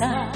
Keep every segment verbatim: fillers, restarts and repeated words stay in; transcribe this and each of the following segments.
cantar.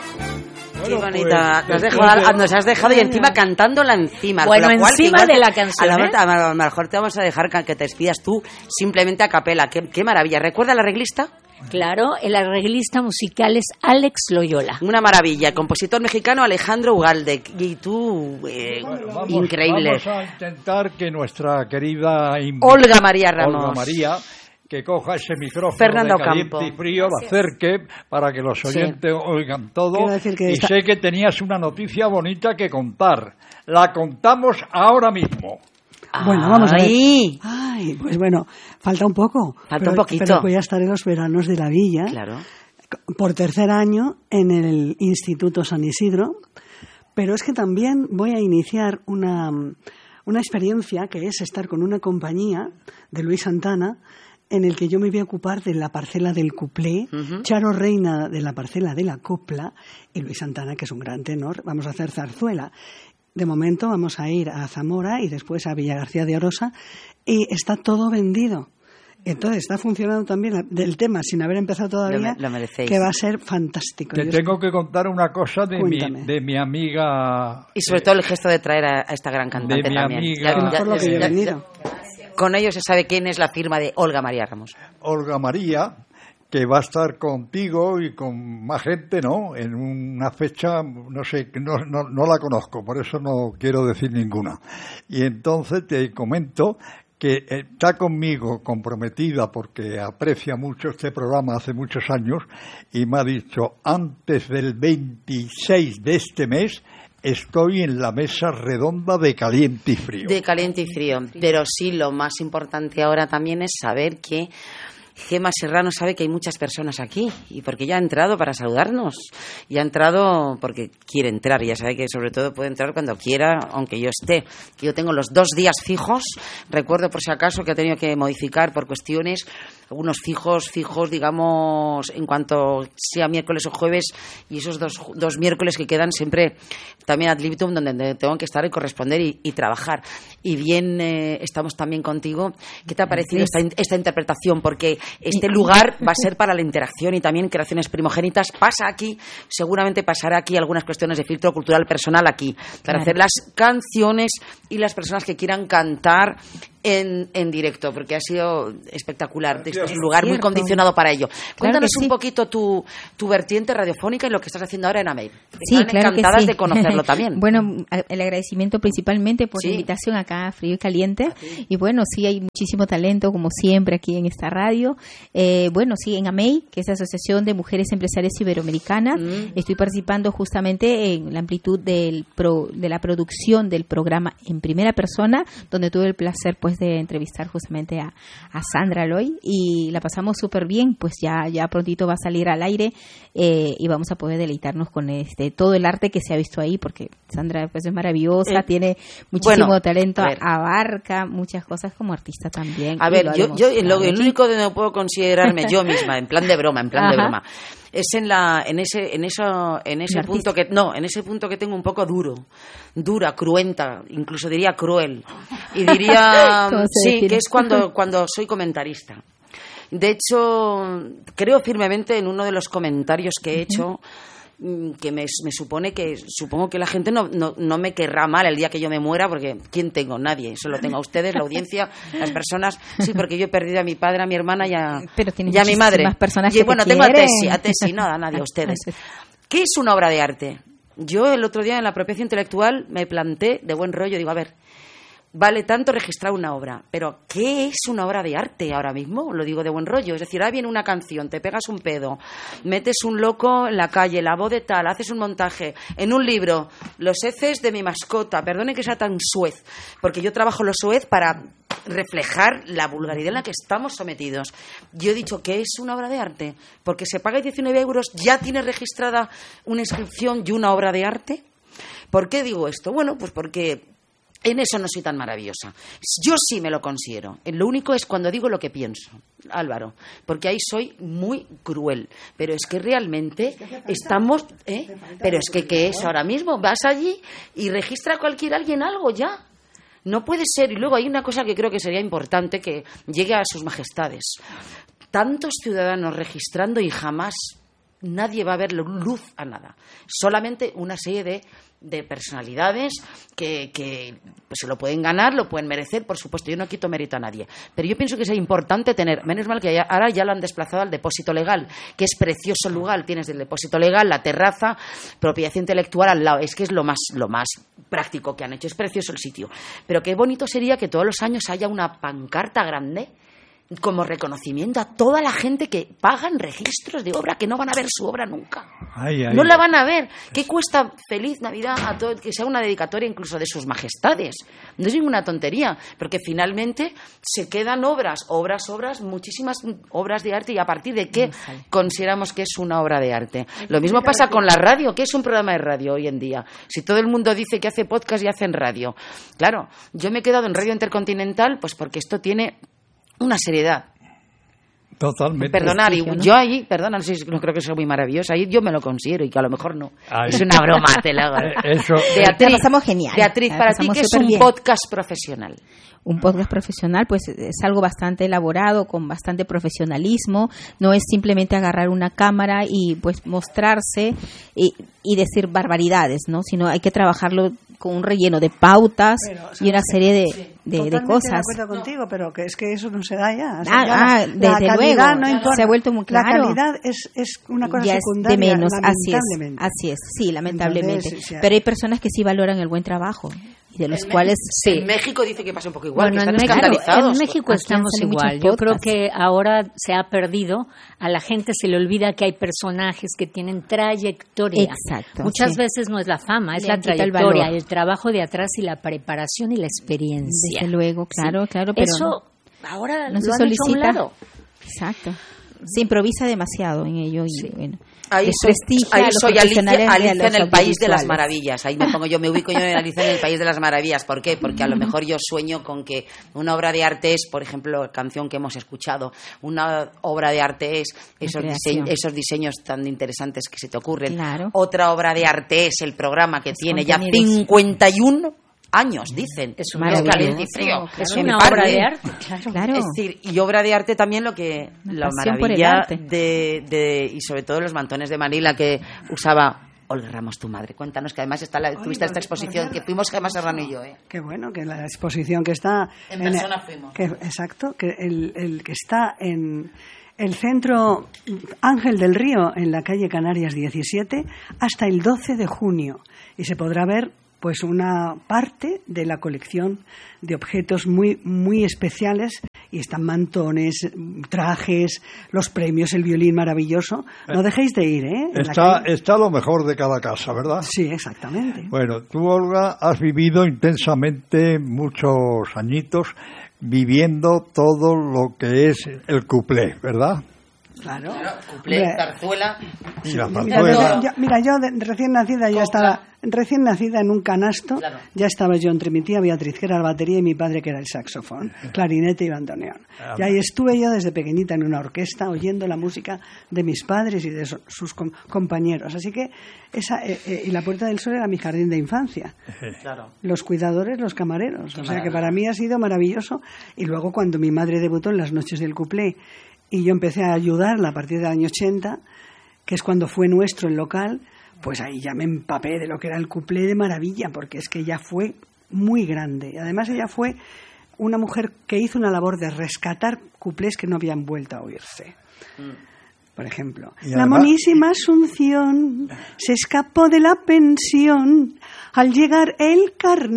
Qué bonita, pues, nos, dejado, de... nos has dejado y encima cantándola encima. Bueno, con lo cual, encima de la canción. A, la, ¿eh? a lo mejor te vamos a dejar que te despidas tú simplemente a capela. Qué, qué maravilla. ¿Recuerda la arreglista? Claro, el arreglista musical es Alex Loyola. Una maravilla. El compositor mexicano Alejandro Ugalde. Y tú, eh, bueno, vamos, increíble. Vamos a intentar que nuestra querida Olga María Ramos. Olga María, que coja ese micrófono Fernando de caliente Campo. y frío, lo acerque para que los oyentes sí. oigan todo. Que y está... sé que tenías una noticia bonita que contar. La contamos ahora mismo. Bueno, vamos a ver. Ay. Ay, pues bueno, falta un poco. Falta pero, un poquito. Pero voy a estar en los veranos de la villa. Claro. Por tercer año en el Instituto San Isidro. Pero es que también voy a iniciar una, una experiencia que es estar con una compañía de Luis Santana, en el que yo me voy a ocupar de la parcela del cuplé, uh-huh. Charo Reina de la parcela de la copla y Luis Santana, que es un gran tenor. Vamos a hacer zarzuela. De momento vamos a ir a Zamora y después a Villagarcía de Orosa y está todo vendido. Entonces está funcionando también del tema sin haber empezado todavía, lo, lo que va a ser fantástico. Te Yo tengo estoy... que contar una cosa de mi, de mi amiga... Y sobre todo el gesto de traer a, a esta gran cantante de mi también. Amiga, ya, ya, lo que yo he venido. Con ello se sabe quién es la firma de Olga María Ramos. Olga María, que va a estar contigo y con más gente, ¿no? En una fecha, no sé, no, no, no la conozco, por eso no quiero decir ninguna. Y entonces te comento que está conmigo comprometida porque aprecia mucho este programa hace muchos años y me ha dicho, antes del veintiséis de este mes estoy en la mesa redonda de Caliente y Frío. De Caliente y Frío, pero sí, lo más importante ahora también es saber que Gema Serrano sabe que hay muchas personas aquí y porque ya ha entrado para saludarnos y ha entrado porque quiere entrar y ya sabe que sobre todo puede entrar cuando quiera, aunque yo esté. Yo tengo los dos días fijos, recuerdo por si acaso que he tenido que modificar por cuestiones, algunos fijos, fijos digamos en cuanto sea miércoles o jueves y esos dos, dos miércoles que quedan siempre también ad libitum donde tengo que estar y corresponder y, y trabajar. Y bien, eh, estamos también contigo. ¿Qué te ha parecido esta, esta interpretación? Porque este lugar va a ser para la interacción y también creaciones primogénitas. Pasa aquí, seguramente pasará aquí algunas cuestiones de filtro cultural personal aquí, para claro. hacer las canciones y las personas que quieran cantar en, en directo, porque ha sido espectacular. Este es un lugar muy condicionado para ello. Cuéntanos claro sí. un poquito tu, tu vertiente radiofónica y lo que estás haciendo ahora en AMEI. Sí, Están claro encantadas que sí. de conocerlo también. Bueno, el agradecimiento principalmente por sí. la invitación acá a Frío y Caliente. Y bueno, sí, hay muchísimo talento, como siempre, aquí en esta radio. Eh, bueno, sí, en AMEI, que es la Asociación de Mujeres Empresarias Iberoamericanas, mm. estoy participando justamente en la amplitud del pro, de la producción del programa en primera persona, donde tuve el placer pues de entrevistar justamente a, a Sandra Loy y la pasamos súper bien, pues ya, ya prontito va a salir al aire eh, y vamos a poder deleitarnos con este todo el arte que se ha visto ahí, porque Sandra pues es maravillosa, eh, tiene muchísimo bueno, talento, abarca muchas cosas como artista también. A ver, yo, yo lo, el único de no puedo considerarme yo misma, en plan de broma, en plan Ajá. de broma, es en la en ese en eso en ese El punto artista. que no en ese punto que tengo un poco duro, dura, cruenta, incluso diría cruel y diría sí define? que es cuando cuando soy comentarista. De hecho, creo firmemente en uno de los comentarios que he hecho. que me, me supone que supongo que la gente no, no, no me querrá mal el día que yo me muera, porque ¿quién tengo? Nadie, solo tengo a ustedes, la audiencia, las personas. Sí, porque yo he perdido a mi padre, a mi hermana y a, y a mi madre. Personas y que bueno, te tengo quieren. a Tesi, a Tesi, no, a nadie, a ustedes. ¿Qué es una obra de arte? Yo el otro día en la apropiación intelectual me planté de buen rollo, digo, a ver, vale tanto registrar una obra, pero ¿qué es una obra de arte ahora mismo? Lo digo de buen rollo. Es decir, ahora viene una canción, te pegas un pedo, metes un loco en la calle, la voz de tal, haces un montaje, en un libro, los heces de mi mascota, perdone que sea tan suez, porque yo trabajo lo suez para reflejar la vulgaridad en la que estamos sometidos. Yo he dicho que es una obra de arte, porque se paga diecinueve euros, ya tiene registrada una inscripción y una obra de arte. ¿Por qué digo esto? Bueno, pues porque en eso no soy tan maravillosa. Yo sí me lo considero. Lo único es cuando digo lo que pienso, Álvaro, porque ahí soy muy cruel. Pero es que realmente estamos... ¿eh? Pero es que, ¿qué es ahora mismo? Vas allí y registra a cualquier alguien algo ya. No puede ser. Y luego hay una cosa que creo que sería importante que llegue a sus majestades. Tantos ciudadanos registrando y jamás nadie va a ver luz a nada. Solamente una serie de, de personalidades que, que pues, se lo pueden ganar, lo pueden merecer, por supuesto. Yo no quito mérito a nadie. Pero yo pienso que es importante tener, menos mal que ya, ahora ya lo han desplazado al depósito legal, que es precioso lugar. Tienes el depósito legal, la terraza, propiedad intelectual al lado. Es que es lo más, lo más práctico que han hecho. Es precioso el sitio. Pero qué bonito sería que todos los años haya una pancarta grande como reconocimiento a toda la gente que pagan registros de obra, que no van a ver su obra nunca. Ay, ay. No la van a ver. ¿Qué cuesta Feliz Navidad a todo, que sea una dedicatoria incluso de sus majestades? No es ninguna tontería, porque finalmente se quedan obras, obras, obras, muchísimas obras de arte, y a partir de qué consideramos que es una obra de arte. Lo mismo pasa con la radio. ¿Qué es un programa de radio hoy en día? Si todo el mundo dice que hace podcast y hace en radio. Claro, yo me he quedado en Radio Intercontinental pues porque esto tiene una seriedad. Totalmente. Perdonar, y yo ahí, perdona, no, sé, no creo que sea muy maravillosa, ahí yo me lo considero y que a lo mejor no. Ay. Es una broma, te la hago. Eso. Beatriz, la pasamos genial. Beatriz, para ti, ¿qué es un bien. podcast profesional? Un podcast profesional, pues es algo bastante elaborado, con bastante profesionalismo. No es simplemente agarrar una cámara y pues mostrarse y, y decir barbaridades, ¿no? Sino hay que trabajarlo con un relleno de pautas pero, o sea, y una serie de, sí, de, de cosas. De acuerdo contigo, no. Pero que es que eso no se da ya. O sea, ah, ya ah la, desde la luego, no importa. Se ha vuelto muy claro. La calidad es, es una cosa ya secundaria, es de menos, lamentablemente. Así es, así es, sí, lamentablemente. Entonces, o sea, pero hay personas que sí valoran el buen trabajo. Y de los en cuales sí. En México dice que pasa un poco igual, bueno, que están en escandalizados. En México estamos igual. Yo creo que ahora se ha perdido, a la gente se le olvida que hay personajes que tienen trayectoria. Exacto. Muchas sí. veces no es la fama, es le la trayectoria, el, el trabajo de atrás y la preparación y la experiencia. Desde luego, claro, sí. claro. Pero eso no, ahora no lo se han solicita. hecho a un lado. Exacto. Se improvisa demasiado en ello y sí. bueno. Ahí soy, ahí soy Alicia, Alicia en el País de las Maravillas. Ahí me pongo yo, me ubico yo en Alicia en el País de las Maravillas. ¿Por qué? Porque a lo mejor yo sueño con que una obra de arte es, por ejemplo, la canción que hemos escuchado. Una obra de arte es esos, diseños, esos diseños tan interesantes que se te ocurren. Claro. Otra obra de arte es el programa que es tiene ya cincuenta y uno años, dicen. Es un caliente y frío. Claro. Es una obra de arte. Claro, claro. Es decir, y obra de arte también lo que la maravilla de, de y sobre todo los mantones de Manila que usaba Olga Ramos, tu madre. Cuéntanos, que además está la, Oye, tuviste esta exposición que fuimos Gemma Serrano y yo, ¿eh? Qué bueno, que la exposición que está en, en persona el, fuimos. Que, exacto, que el, el que está en el centro Ángel del Río en la calle Canarias diecisiete hasta el doce de junio y se podrá ver pues una parte de la colección de objetos muy muy especiales y están mantones, trajes, los premios, el violín maravilloso. No dejéis de ir, ¿eh? Está, está lo mejor de cada casa, ¿verdad? Sí, exactamente. Bueno, tú, Olga, has vivido intensamente muchos añitos viviendo todo lo que es el cuplé, ¿verdad? Claro, claro cuplé, Hombre, zarzuela. Y la mira, yo, yo, mira, yo de, recién nacida ya estaba, recién nacida en un canasto, claro. Ya estaba yo entre mi tía Beatriz, que era la batería, y mi padre, que era el saxofón, clarinete y bandoneón. Ah, y ahí estuve yo desde pequeñita en una orquesta, oyendo la música de mis padres y de so, sus com, compañeros. Así que esa eh, eh, y la Puerta del Sol era mi jardín de infancia. Claro. Los cuidadores, los camareros. Qué o sea maravilla. que para mí ha sido maravilloso. Y luego cuando mi madre debutó en las noches del cuplé, y yo empecé a ayudarla a partir del año ochenta, que es cuando fue nuestro el local, pues ahí ya me empapé de lo que era el cuplé de maravilla, porque es que ella fue muy grande. Y además ella fue una mujer que hizo una labor de rescatar cuplés que no habían vuelto a oírse. Mm. Por ejemplo, la monísima Asunción se escapó de la pensión al llegar el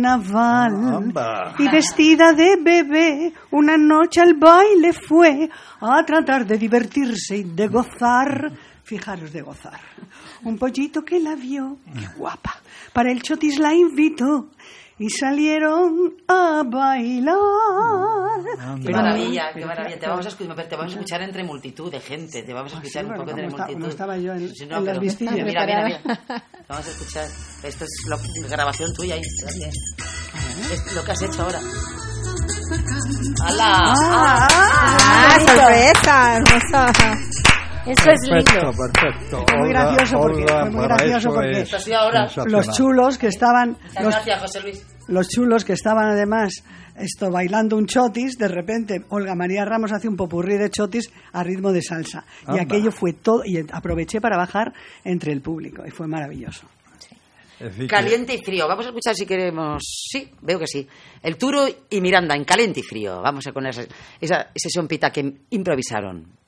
carnaval ¡Amba! Y vestida de bebé una noche al baile fue a tratar de divertirse y de gozar. Fijaros, de gozar. Un pollito que la vio, qué guapa, para el chotis la invitó y salieron a bailar. Qué maravilla, qué maravilla. Te vamos a escuchar, te vamos a escuchar entre multitud de gente. Te vamos a escuchar ah, sí, bueno, un poco entre está, multitud. Estaba yo en, sí, no, en las vistillas. Mira, mira, mira. Vamos a escuchar. Esto es la grabación tuya ahí. Es lo que has hecho ahora. ¡Hala! ¡Ah! ah, ah sorpresa! Hermosa. Eso es lindo. Perfecto, perfecto. Fue muy Olga, gracioso porque, Olga, fue muy para gracioso eso porque es ahora. los chulos que estaban... Muchas Los, gracias, José Luis. los chulos que estaban además esto bailando un chotis, de repente Olga María Ramos hace un popurrí de chotis a ritmo de salsa. Anda. Y aquello fue todo, y aproveché para bajar entre el público, y fue maravilloso. Caliente y frío. Vamos a escuchar si queremos. Sí, veo que sí. El Turo y Miranda en Caliente y Frío. Vamos a con esa, esa sesión pita que improvisaron.